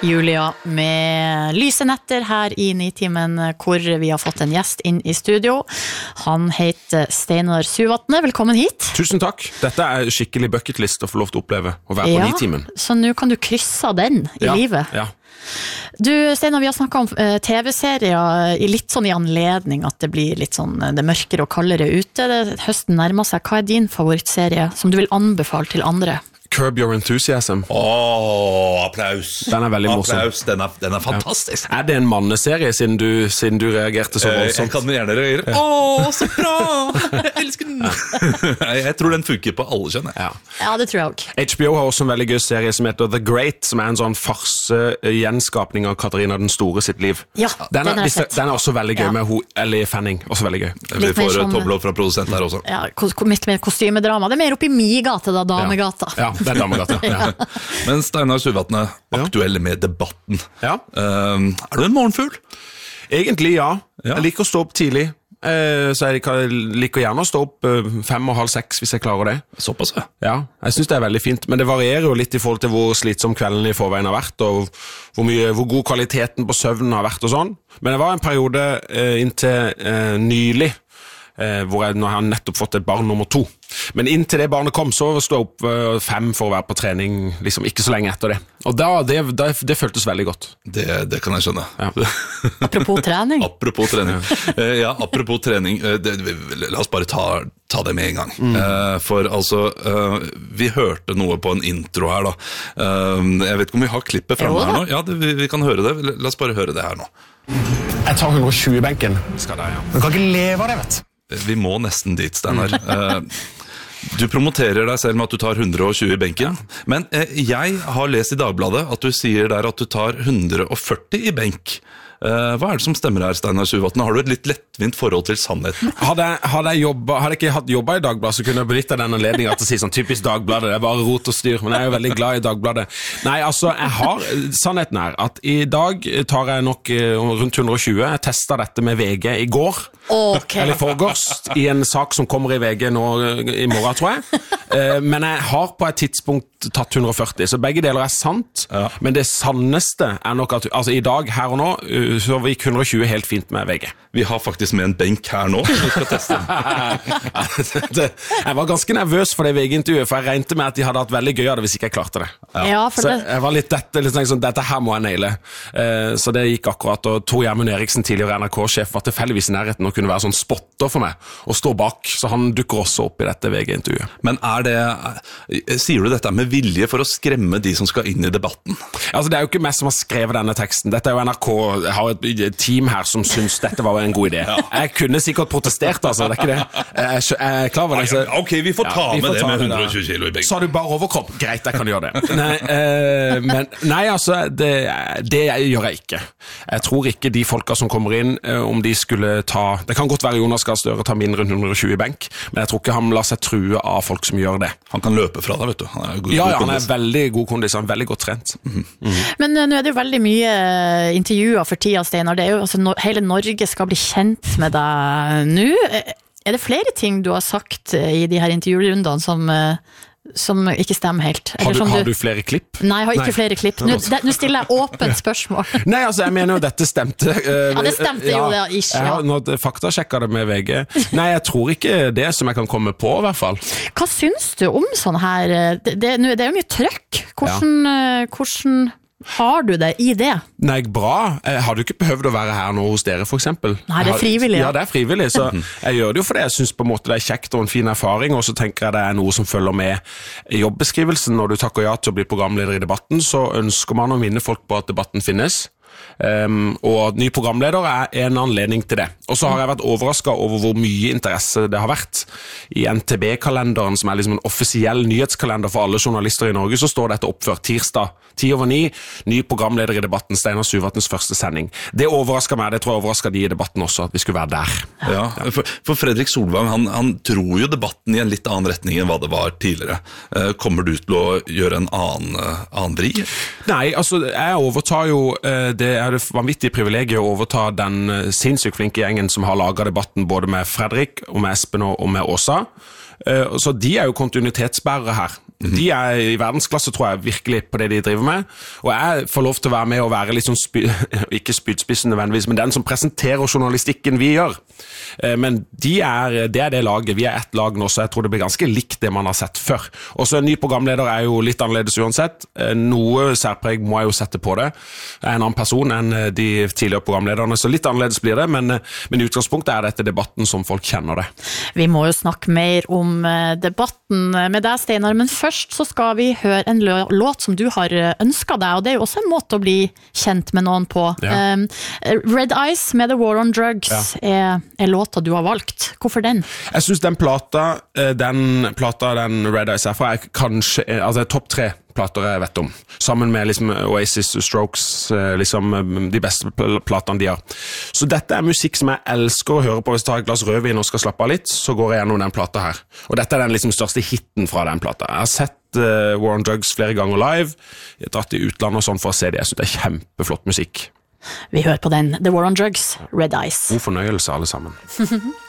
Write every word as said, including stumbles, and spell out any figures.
Julia med Lyse netter her i Nitimen, hvor vi har fått en gjest inn i studio. Han heter Steinar Suvatne, velkommen hit. Tusen takk, dette er skikkelig bucketlist å få lov til å oppleve å være på ja, Nitimen. Så nå kan du krysse den i ja, livet. Ja. Du, Steinar, vi har snakket om uh, T V-serier i litt sånn i anledning at det blir litt sånn, det mørkere og kaldere ute. Det, høsten nærmer seg. Hva er din favorittserie som du vil anbefale til andre? Curb Your Enthusiasm. Åh, applaus. Den er veldig morsom. Applaus, den er, den er fantastisk. Ja. Er det en manneserie siden du, siden du reagerte så voldsomt? Jeg kan gjerne reagere. Ja. Åh, så bra! Jeg elsker den. Jeg tror den funker på alle kjønn. Ja. Ja, det tror jeg også. H B O har også en veldig gøy serie som heter The Great, som er en sånn farse-gjenskapning av Katarina den Store sitt liv. Ja, den er, den, er den er også veldig gøy, ja. med ho, Ellie Fanning, også veldig gøy. Vi får sånn, topplopp fra produsent her også. Ja, midt med kostymedrama. Det er mer oppi mi-gata da, damegata. Ja, ja, det er damegata. Ja. Men Steinar Suvatne, aktuelle med debatten. Ja. Um, er du en morgenfugl? Egentlig ja. Ja. Jeg liker å stå opp tidlig. Uh, så jeg liker gjerne å stå opp uh, fem og halv seks hvis jeg klarer det. Såpass, ja. Ja, jeg synes det er veldig fint. Men det varierer jo litt i forhold til hvor slitsom kvelden i forveien har vært, og hvor, mye, hvor god kvaliteten på søvnen har vært og sånn. Men det var en periode uh, inntil uh, nylig, Uh, hvor jeg nå har nettopp fått et barn nummer to. Men inntil det barnet kom, så stod jeg opp uh, fem for å være på trening, liksom ikke så lenge etter det. Og da, det, det, det føltes veldig godt. Det, det kan jeg skjønne. Ja. Apropos trening. Apropos trening. uh, ja, apropos trening. Uh, det, la oss bare ta, ta det med en gang. Mm. Uh, for altså, uh, vi hørte noe på en intro her da. Uh, jeg vet ikke om vi har klippet frem her nå. Ja, det, vi, vi kan høre det. La oss bare høre det her nå. Jeg tar hundre og tjue i benken. Skal det, ja. Du kan ikke leve av det, vet du. Vi må nesten dit, Steinar. Du promoterer deg selv med at du tar hundre og tjue i benken, men jeg har lest i Dagbladet at du sier der at du tar hundre og førti i benk. Hva er det som stemmer her, Steinar Suvatne? Har du et litt lettvint forhold til sannheten? Hadde jeg, hadde jeg, jobbet, hadde jeg ikke hatt jobba i Dagbladet, så kunne jeg benytte den anledningen til å si sånn typisk Dagbladet, det er bare rot og styr, men jeg er jo veldig glad i Dagbladet. Nei, altså, jeg har, sannheten er at i dag tar jeg nok rundt hundre og tjue. Jeg testet dette med V G i går, okay. eller i forgårs, i en sak som kommer i V G nå i morgen, tror jeg. Men jeg har på et tidspunkt tatt hundre og førti, så begge deler er sant, ja. Men det sanneste er nok at altså, i dag, her og nå, så gikk hundre og tjue helt fint med V G. Vi har faktisk med en benk her nå, vi skal teste den. Jeg var ganske nervøs for det V G-intervjuet, for jeg regnet med at de hadde hatt veldig gøy av det hvis ikke jeg klarte det. Ja. Ja, så det... jeg var litt dette, litt sånn, dette her må jeg naile. Så det gikk akkurat, og Tor Gjermund Eriksen, tidligere N R K-sjef, var tilfeldigvis i nærheten og kunne være sånn spotter for meg, og stå bak, så han dukker også opp i dette V G-intervjuet. Men er det, sier du dette med vilje for å skremme de som skal inn i debatten? Altså, det er jo ikke meg som har skrevet denne teksten. Dette er jo N R K, jeg har et team her som synes dette var en god idé. Ja. Jeg kunne sikkert protestert, altså, det er ikke det. Jeg, jeg er klar over det. Så... Ok, vi får ta ja, vi med får det ta med hundre og tjue kilo i benk. Så har du bare overkropp. Greit, jeg kan gjøre det. Nei, eh, men, nei altså, det, det gjør jeg ikke. Jeg tror ikke de folka som kommer inn, om de skulle ta... Det kan godt være Jonas Gahr Støre tar mindre enn hundre og tjue i benk, men jeg tror ikke han lar seg true av folk som gjør det. Han kan løpe fra det, vet du. Han er god, ja, god ja, han er veldig god kondis, han er veldig godt trent. Mm-hmm. Mm-hmm. Men uh, nå er det jo veldig mye intervjuer for tida, Steinar. Det er jo, altså, no, hele Norge skal bli kjent med deg nå. Er det flere ting du har sagt i de her intervjurundene som, som ikke stemmer helt? Har du, du... har du flere klipp? Nei, jeg har ikke Nei. flere klipp. Nå, det, nå stiller jeg åpent spørsmål. Nei, altså, jeg mener jo dette stemte. Ja, det stemte jo, ja, det, ikke. Jeg har nå faktasjekket det med V G. Nei, jeg tror ikke det som jeg kan komme på, i hvert fall. Hva synes du om sånn her? Det, det, det er jo mye trøkk. Hvordan... Ja. hvordan har du det i det? Nei, bra. Jeg hadde jo ikke behøvd å være her nå hos dere, for eksempel. Nei, det er frivillig. Ja, det er frivillig, så jeg gjør det jo fordi jeg synes på en måte det er kjekt og en fin erfaring, og så tenker jeg det er noe som følger med i jobbeskrivelsen. Når du takker ja til å bli programleder i debatten, så ønsker man å minne folk på at debatten finnes. Um, og ny programleder er en anledning til det. Og så har jeg vært overrasket over hvor mye interesse det har vært. I N T B-kalenderen, som er liksom en offisiell nyhetskalender for alle journalister i Norge, så står dette oppført tirsdag ti over ni, ny programleder i debatten, Steinar Suvatnes første sending. Det overrasket meg, det tror jeg overrasket de i debatten også, at vi skulle være der. Ja, for, for Fredrik Solvang, han, han tror jo debatten i en litt annen retning enn hva det var tidligere. Kommer du til å gjøre en annen, annen vri? Nei, altså, jeg overtar jo, det er det vanvittige privilegiet å overta den sinnssykt flinke gjengen som har laget debatten både med Fredrik og med Espen og med Åsa. Uh, så de er jo kontinuitetsbærere her. De er i verdensklasse, tror jeg, virkelig på det de driver med. Og jeg får lov til å være med og være litt sånn, spy, ikke spydspissen nødvendigvis, men den som presenterer journalistikken vi gjør. Men de er, det er det laget. Vi er ett lag nå, så jeg tror det blir ganske likt det man har sett før. Og så en ny programleder er jo litt annerledes uansett. Noe særpreg må jeg jo sette på det. Det er en annen person enn de tidligere programlederne, så litt annerledes blir det, men, men i utgangspunktet er dette debatten som folk kjenner det. Vi må jo snakke mer om debatten med deg, Steinar, men først så skal vi høre en låt som du har ønsket deg, og det er jo også en måte å bli kjent med noen på. Ja. Um, Red Eyes med The War on Drugs ja. er, er låta du har valgt. Hvorfor den? Jeg synes den plata, den plata den Red Eyes er fra, er kanskje altså topp tre plater jeg vet om. Sammen med liksom Oasis, Strokes, liksom de beste platene de har. Så dette er musikk som jeg elsker å høre på hvis jeg tar et glass rødvin og skal slappe av litt, så går jeg gjennom den plata her. Og dette er den liksom største hitten fra den plata. Jeg har sett uh, War on Drugs flere ganger live, jeg har dratt i utlandet og sånn for å se det. Jeg synes det er kjempeflott musikk. Vi hører på den, The War on Drugs, Red Eyes. God fornøyelse alle sammen.